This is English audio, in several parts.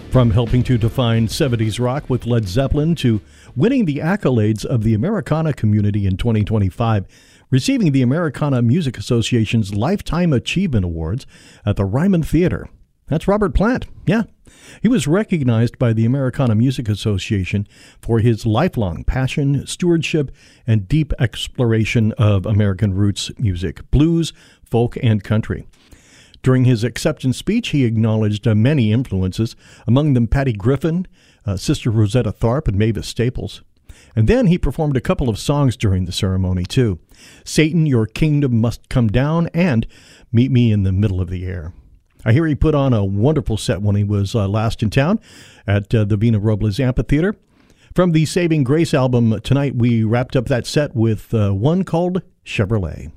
From helping to define 70s rock with Led Zeppelin to winning the accolades of the Americana community in 2025, receiving the Americana Music Association's Lifetime Achievement Awards at the Ryman Theater. That's Robert Plant. Yeah. He was recognized by the Americana Music Association for his lifelong passion, stewardship, and deep exploration of American roots music, blues, folk, and country. During his acceptance speech, he acknowledged many influences, among them Patty Griffin, Sister Rosetta Tharpe, and Mavis Staples. And then he performed a couple of songs during the ceremony, too. Satan, Your Kingdom Must Come Down, and Meet Me in the Middle of the Air. I hear he put on a wonderful set when he was last in town at the Vina Robles Amphitheater. From the Saving Grace album, tonight we wrapped up that set with one called Chevrolet.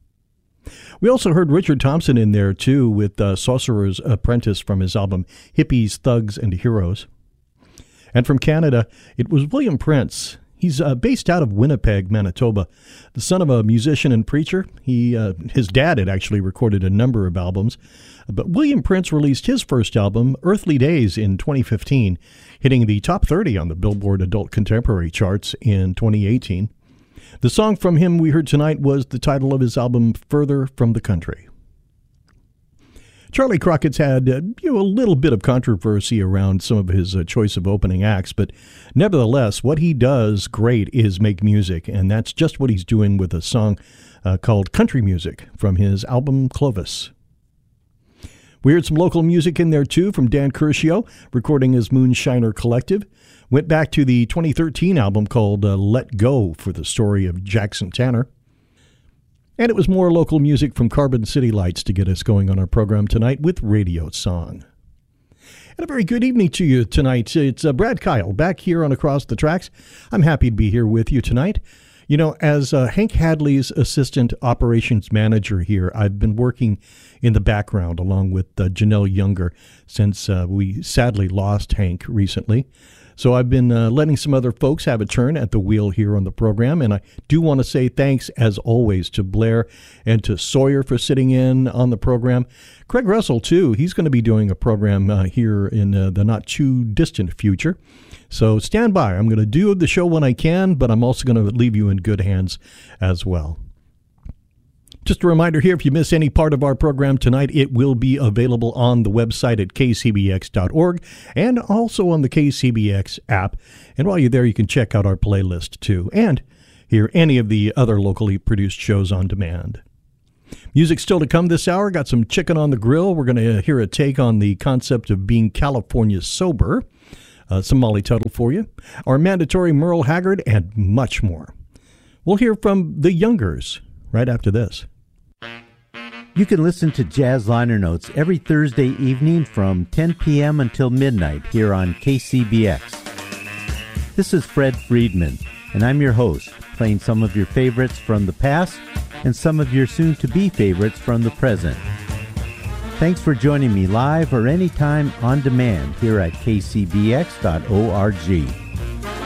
We also heard Richard Thompson in there, too, with Sorcerer's Apprentice from his album Hippies, Thugs, and Heroes. And from Canada, it was William Prince. He's based out of Winnipeg, Manitoba, the son of a musician and preacher. His dad had actually recorded a number of albums. But William Prince released his first album, Earthly Days, in 2015, hitting the top 30 on the Billboard Adult Contemporary charts in 2018. The song from him we heard tonight was the title of his album, Further from the Country. Charlie Crockett's had a little bit of controversy around some of his choice of opening acts, but nevertheless, what he does great is make music, and that's just what he's doing with a song called Country Music from his album Clovis. We heard some local music in there, too, from Dan Curcio, recording his Moonshiner Collective. Went back to the 2013 album called Let Go for the story of Jackson Tanner. And it was more local music from Carbon City Lights to get us going on our program tonight with Radio Song. And a very good evening to you tonight. It's Brad Kyle back here on Across the Tracks. I'm happy to be here with you tonight. You know, as Hank Hadley's assistant operations manager here, I've been working in the background along with Janelle Younger since we sadly lost Hank recently. So I've been letting some other folks have a turn at the wheel here on the program, and I do want to say thanks, as always, to Blair and to Sawyer for sitting in on the program. Craig Russell, too, he's going to be doing a program here in the not-too-distant future. So stand by. I'm going to do the show when I can, but I'm also going to leave you in good hands as well. Just a reminder here, if you miss any part of our program tonight, it will be available on the website at kcbx.org and also on the KCBX app. And while you're there, you can check out our playlist, too, and hear any of the other locally produced shows on demand. Music still to come this hour. Got some chicken on the grill. We're going to hear a take on the concept of being California sober. Some Molly Tuttle for you. Our mandatory Merle Haggard and much more. We'll hear from the Youngers right after this. You can listen to Jazz Liner Notes every Thursday evening from 10 p.m. until midnight here on KCBX. This is Fred Friedman, and I'm your host, playing some of your favorites from the past and some of your soon-to-be favorites from the present. Thanks for joining me live or anytime on demand here at kcbx.org.